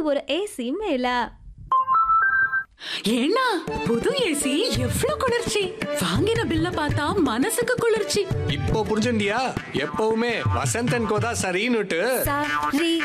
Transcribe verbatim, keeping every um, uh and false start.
ஒரு ஏசி மேலா. ஏன்னா புது ஏசி எவ்வளவு குளிர்ச்சி! வாங்கின பில்ல பார்த்தா மனசுக்கு குளிர்ச்சி. இப்போ புரிஞ்சுண்டியா? எப்பவுமே வசந்தன் கோதா சரின்னுட்டு. சரி.